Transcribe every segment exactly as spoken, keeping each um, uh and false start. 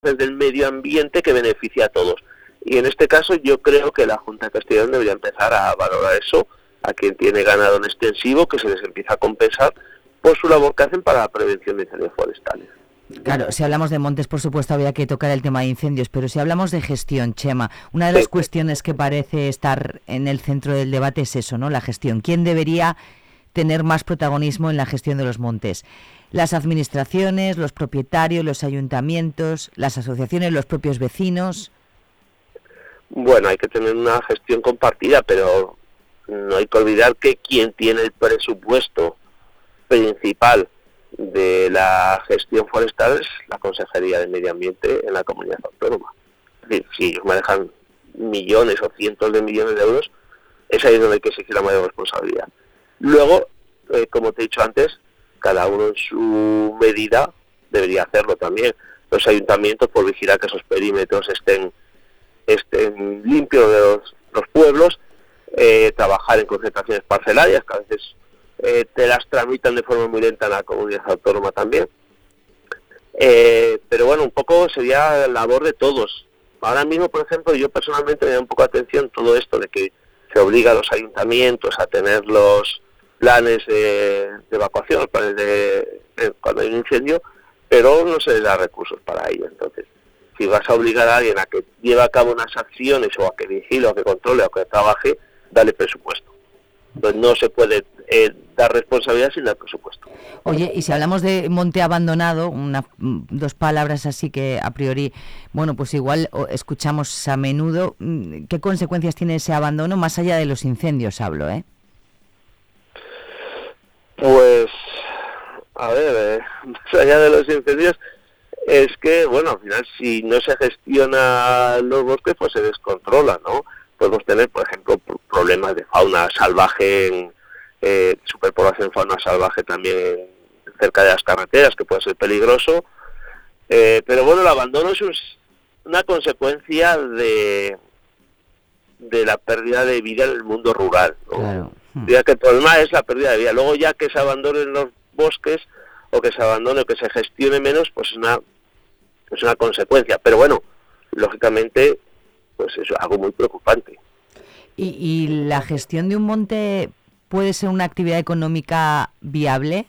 del medio ambiente que beneficia a todos. Y en este caso yo creo que la Junta de Castilla y León debería empezar a valorar eso, a quien tiene ganado en extensivo, que se les empieza a compensar por su labor que hacen para la prevención de incendios forestales. Claro, si hablamos de montes, por supuesto, habría que tocar el tema de incendios, pero si hablamos de gestión, Chema, una de las sí. cuestiones que parece estar en el centro del debate es eso, ¿no? La gestión. ¿Quién debería tener más protagonismo en la gestión de los montes? Las administraciones, los propietarios, los ayuntamientos, las asociaciones, los propios vecinos. Bueno, hay que tener una gestión compartida, pero no hay que olvidar que quien tiene el presupuesto principal de la gestión forestal es la Consejería de Medio Ambiente en la Comunidad Autónoma. Es decir, si ellos manejan millones o cientos de millones de euros, es ahí donde hay que exigir la mayor responsabilidad. Luego, eh, como te he dicho antes, cada uno en su medida debería hacerlo también. Los ayuntamientos, por vigilar que esos perímetros estén, estén limpios de los, los pueblos, eh, trabajar en concentraciones parcelarias, que a veces eh, te las tramitan de forma muy lenta en la comunidad autónoma también. Eh, pero bueno, un poco sería labor de todos. Ahora mismo, por ejemplo, yo personalmente me da un poco de atención todo esto de que se obliga a los ayuntamientos a tener los planes de, de evacuación, planes de, de cuando hay un incendio, pero no se les da recursos para ello. Entonces, si vas a obligar a alguien a que lleve a cabo unas acciones o a que vigile o que controle o que trabaje, dale presupuesto. Entonces no se puede eh, dar responsabilidad sin dar presupuesto. Oye, y si hablamos de monte abandonado, una, dos palabras así que a priori, bueno, pues igual escuchamos a menudo, ¿qué consecuencias tiene ese abandono más allá de los incendios, hablo, eh? Pues, a ver, eh, más allá de los incendios, es que, bueno, al final si no se gestiona los bosques, pues se descontrola, ¿no? Podemos tener, por ejemplo, problemas de fauna salvaje, en, eh, superpoblación de fauna salvaje también cerca de las carreteras, que puede ser peligroso. Eh, pero bueno, el abandono es un, una consecuencia de, de la pérdida de vida en el mundo rural, ¿no? Claro. Ya que el problema es la pérdida de vida. Luego ya que se abandonen los bosques o que se abandone o que se gestione menos, pues es una, es una consecuencia. Pero bueno, lógicamente, pues es algo muy preocupante. ¿Y, y la gestión de un monte puede ser una actividad económica viable?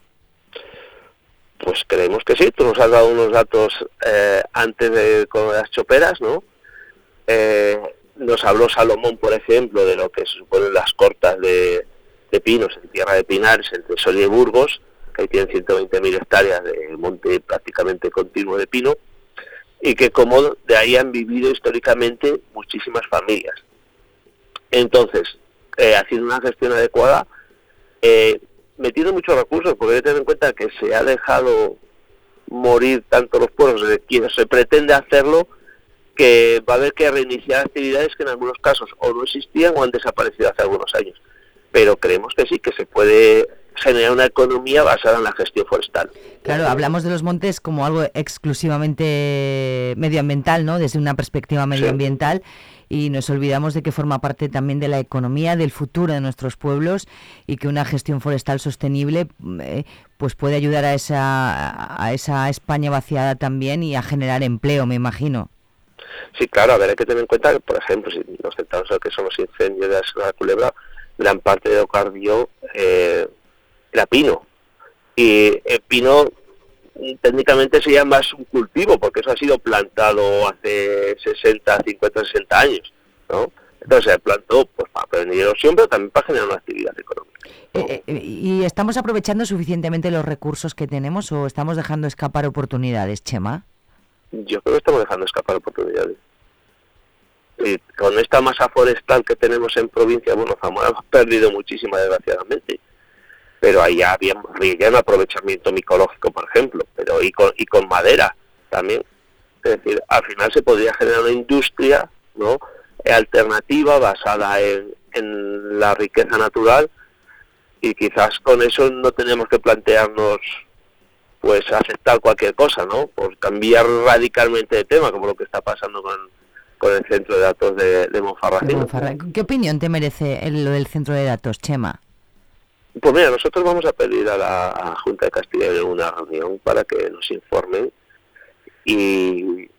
Pues creemos que sí. Tú nos has dado unos datos eh, antes de con las choperas, ¿no? Eh, nos habló Salomón, por ejemplo, de lo que se suponen las cortas de, de pinos en Tierra de Pinares, entre Soria y Burgos, que ahí tienen ciento veinte mil hectáreas de monte prácticamente continuo de pino, y que como de ahí han vivido históricamente muchísimas familias. Entonces, eh, haciendo una gestión adecuada, eh, metiendo muchos recursos, porque hay que tener en cuenta que se ha dejado morir tanto los pueblos de quienes se pretende hacerlo, que va a haber que reiniciar actividades que en algunos casos o no existían o han desaparecido hace algunos años. Pero creemos que sí, que se puede generar una economía basada en la gestión forestal. Claro, hablamos de los montes como algo exclusivamente medioambiental, ¿no? Desde una perspectiva medioambiental, sí. Y nos olvidamos de que forma parte también de la economía, del futuro de nuestros pueblos, y que una gestión forestal sostenible eh, pues puede ayudar a esa, a esa España vaciada también y a generar empleo, me imagino. Sí, claro, a ver, hay que tener en cuenta que, por ejemplo, si nos centramos en lo que son los incendios de la Sierra de Culebra, gran parte de lo que ardió eh, era pino. Y el pino técnicamente sería más un cultivo, porque eso ha sido plantado hace sesenta, cincuenta, sesenta años, ¿no? Entonces se plantó pues para prevenir erosión, pero también para generar una actividad económica, ¿no? Eh, eh, ¿Y estamos aprovechando suficientemente los recursos que tenemos o estamos dejando escapar oportunidades, Chema? Yo creo que estamos dejando escapar oportunidades. Y con esta masa forestal que tenemos en provincia, bueno, Zamora hemos perdido muchísima, desgraciadamente. Pero ahí había, había un aprovechamiento micológico, por ejemplo, pero y con, y con madera también. Es decir, al final se podría generar una industria, ¿no?, alternativa basada en, en la riqueza natural, y quizás con eso no tenemos que plantearnos pues aceptar cualquier cosa, ¿no?, por cambiar radicalmente de tema, como lo que está pasando con, con el centro de datos de, de Monfarracino. Monfarra. ¿Qué opinión te merece el, lo del centro de datos, Chema? Pues mira, nosotros vamos a pedir a la a Junta de Castilla y León una reunión para que nos informen y,